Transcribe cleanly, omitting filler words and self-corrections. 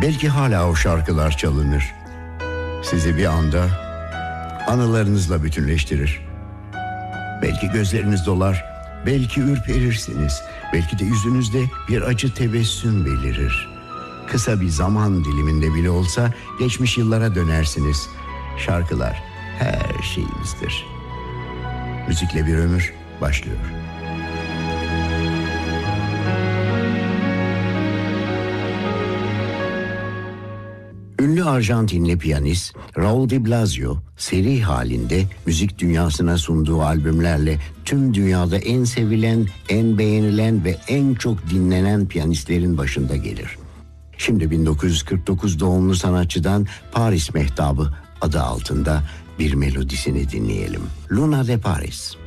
Belki hala o şarkılar çalınır. Sizi bir anda anılarınızla bütünleştirir. Belki gözleriniz dolar, belki ürperirsiniz, belki de yüzünüzde bir acı tebessüm belirir. Kısa bir zaman diliminde bile olsa geçmiş yıllara dönersiniz. Şarkılar her şeyimizdir. Müzikle bir ömür başlıyor. Ünlü Arjantinli piyanist Raul de Blasio seri halinde müzik dünyasına sunduğu albümlerle tüm dünyada en sevilen, en beğenilen ve en çok dinlenen piyanistlerin başında gelir. Şimdi 1949 doğumlu sanatçıdan Paris Mehtabı adı altında bir melodisini dinleyelim. Luna de Paris.